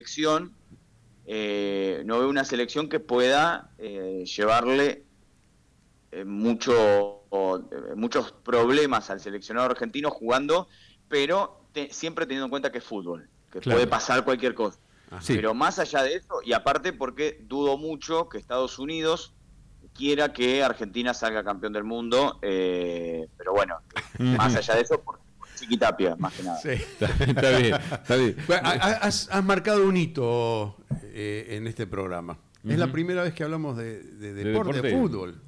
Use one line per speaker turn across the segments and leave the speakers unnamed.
selección, no veo una selección que pueda llevarle muchos problemas al seleccionado argentino jugando, pero siempre teniendo en cuenta que es fútbol, que puede pasar cualquier cosa.
Sí.
Pero más allá de eso, y aparte porque dudo mucho que Estados Unidos quiera que Argentina salga campeón del mundo, pero bueno, más allá de eso, por Chiquitapia, más que nada.
Sí. Está bien, está bien. Bueno, has marcado un hito en este programa. Es la primera vez que hablamos de deporte, de fútbol.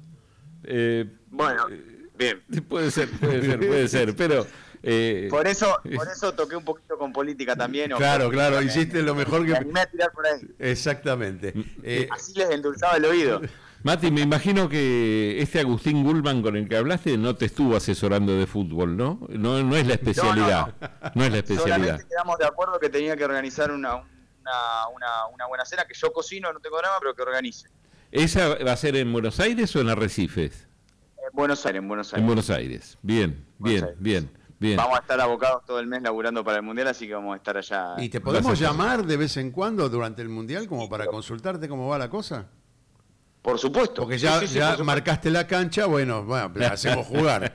Bueno, bien.
Puede ser, pero...
por eso toqué un poquito con política también.
Claro, hiciste lo mejor que...
Me animé a tirar por ahí.
Exactamente.
Así les endulzaba el oído.
Mati, me imagino que este Agustín Gulman con el que hablaste no te estuvo asesorando de fútbol, ¿no? No es la especialidad. No es la especialidad.
Solamente quedamos de acuerdo que tenía que organizar una buena cena, que yo cocino, no tengo drama, pero que organice.
¿Esa va a ser en Buenos Aires o en Arrecifes?
En Buenos Aires.
En Buenos Aires. Bien.
Vamos a estar abocados todo el mes laburando para el Mundial, así que vamos a estar allá.
¿Y te podemos llamar de vez en cuando durante el Mundial como para consultarte cómo va la cosa?
Por supuesto.
Porque ya marcaste la cancha, bueno, le hacemos jugar.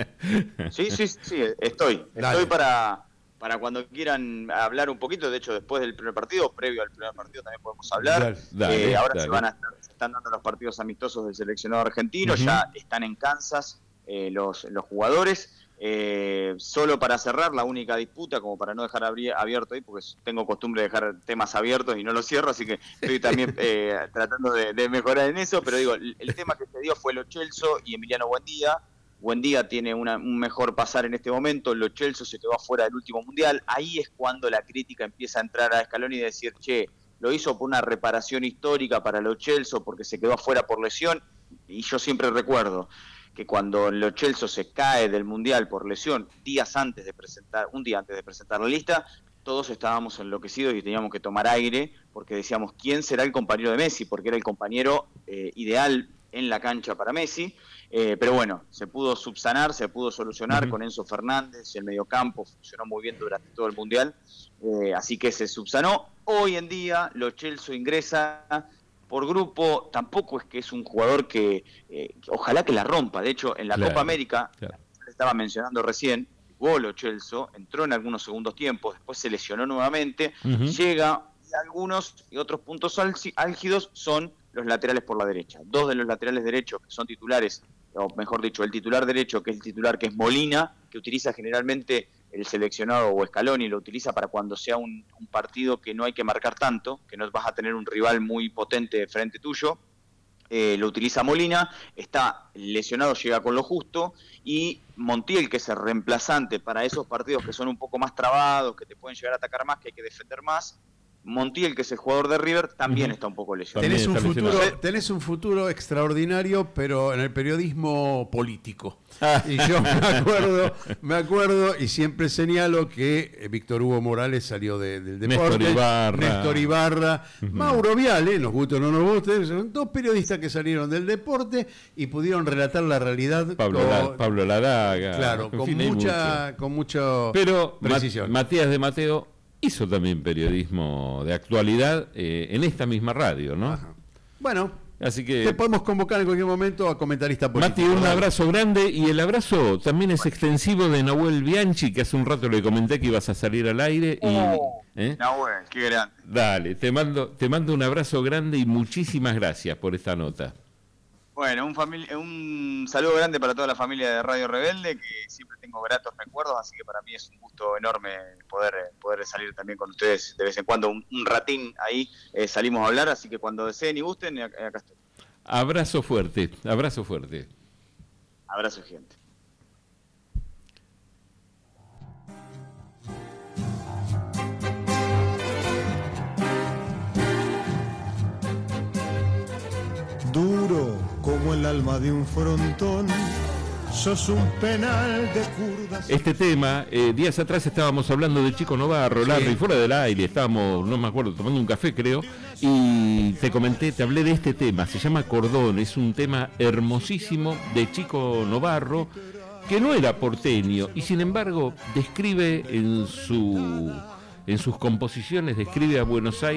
Sí, estoy para cuando quieran hablar un poquito. De hecho, después del primer partido, previo al primer partido también podemos hablar. Ahora se están dando los partidos amistosos del seleccionado argentino, ya están en Kansas los jugadores. Solo para cerrar, la única disputa, como para no dejar abierto ahí, porque tengo costumbre de dejar temas abiertos y no los cierro, así que estoy también tratando de mejorar en eso, pero digo, el tema que se dio fue Lo Celso y Emiliano Buendía. Buendía tiene un mejor pasar en este momento, Lo Celso se quedó afuera del último Mundial. Ahí es cuando la crítica empieza a entrar a Scaloni y decir, lo hizo por una reparación histórica para Lo Celso porque se quedó afuera por lesión, y yo siempre recuerdo que cuando Lo Celso se cae del Mundial por lesión, un día antes de presentar la lista, todos estábamos enloquecidos y teníamos que tomar aire, porque decíamos, ¿quién será el compañero de Messi? Porque era el compañero ideal en la cancha para Messi, pero bueno, se pudo subsanar, se pudo solucionar con Enzo Fernández, el mediocampo funcionó muy bien durante todo el Mundial, así que se subsanó. Hoy en día Lo Celso ingresa por grupo, tampoco es que es un jugador que ojalá que la rompa. De hecho, en la Copa América, le estaba mencionando recién, jugó Lo Celso, entró en algunos segundos tiempos, después se lesionó nuevamente, llega, y algunos y otros puntos álgidos son los laterales por la derecha. Dos de los laterales derechos que son titulares, o mejor dicho, el titular derecho, que es el titular, que es Molina, que utiliza generalmente el seleccionado o Scaloni, lo utiliza para cuando sea un partido que no hay que marcar tanto, que no vas a tener un rival muy potente de frente tuyo, lo utiliza Molina, está lesionado, llega con lo justo, y Montiel, que es el reemplazante para esos partidos que son un poco más trabados, que te pueden llegar a atacar más, que hay que defender más. Montiel, que es el jugador de River, también está un poco lesionado.
Tenés un futuro extraordinario, pero en el periodismo político. Y yo me acuerdo y siempre señalo que Víctor Hugo Morales salió del deporte. Néstor Ibarra, Mauro Viale, nos guste o no nos guste, son dos periodistas que salieron del deporte y pudieron relatar la realidad.
Pablo Ladaga.
Claro, con mucha
pero
precisión.
Matías de Mateo hizo también periodismo de actualidad en esta misma radio, ¿no?
Ajá. Bueno,
así que
te podemos convocar en cualquier momento a comentarista político.
Mati, un abrazo grande, y el abrazo también es extensivo de Nahuel Bianchi, que hace un rato le comenté que ibas a salir al aire.
Nahuel, qué grande.
Dale, te mando un abrazo grande y muchísimas gracias por esta nota.
Bueno, un saludo grande para toda la familia de Radio Rebelde, que siempre tengo gratos recuerdos, así que para mí es un gusto enorme poder salir también con ustedes de vez en cuando, un ratín ahí, salimos a hablar, así que cuando deseen y gusten, acá estoy.
Abrazo fuerte, abrazo fuerte.
Abrazo, gente.
Duro como el alma de un frontón, sos un penal de curvas.
Este tema, días atrás estábamos hablando de Chico Novarro, Larry, fuera del aire, estábamos, no me acuerdo, tomando un café creo, y te hablé de este tema, se llama Cordón, es un tema hermosísimo de Chico Novarro, que no era porteño, y sin embargo describe en sus composiciones, describe a Buenos Aires